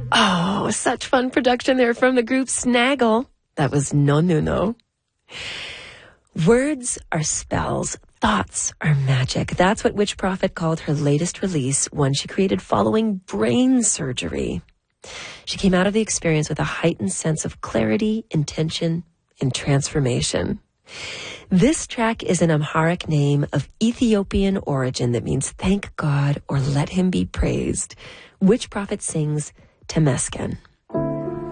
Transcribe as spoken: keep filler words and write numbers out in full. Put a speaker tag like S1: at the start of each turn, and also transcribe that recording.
S1: Oh, such fun production there from the group Snaggle. That was No No No. Words are spells. Thoughts are magic. That's what Witch Prophet called her latest release, one she created following brain surgery. She came out of the experience with a heightened sense of clarity, intention, and transformation. This track is an Amharic name of Ethiopian origin that means thank God or let him be praised. Witch Prophet sings Temesgen.